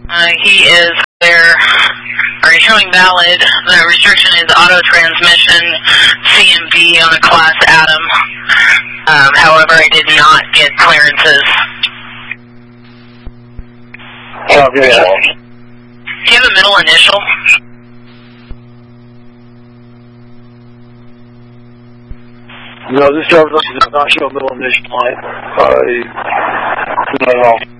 He is there, or he's showing valid. The restriction is auto transmission, CMD on a Class Atom. However, I did not get clearances. Oh, yeah. Do you have a middle initial? No, this driver does not show middle initial light. Not at all.